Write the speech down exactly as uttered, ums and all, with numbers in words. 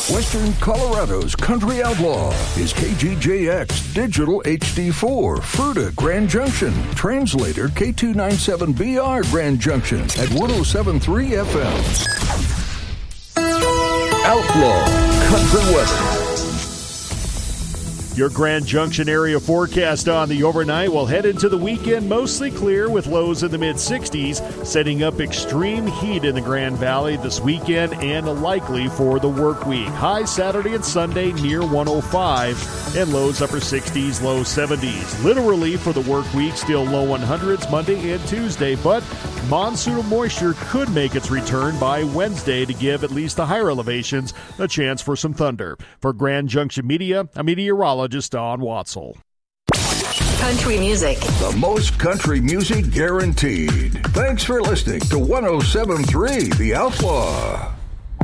Western Colorado's country outlaw is K G J X Digital H D four, Fruita, Grand Junction. Translator K two ninety-seven B R, Grand Junction at one oh seven point three F M. Outlaw Country Weather. Your Grand Junction area forecast on the overnight will head into the weekend mostly clear with lows in the mid-sixties, setting up extreme heat in the Grand Valley this weekend and likely for the work week. High Saturday and Sunday near one oh five and lows upper sixties, low seventies. Literally for the work week, still low hundreds Monday and Tuesday, but monsoonal moisture could make its return by Wednesday to give at least the higher elevations a chance for some thunder. For Grand Junction Media, a meteorologist on Watzel. Country music. The most country music guaranteed. Thanks for listening to one oh seven point three The Outlaw.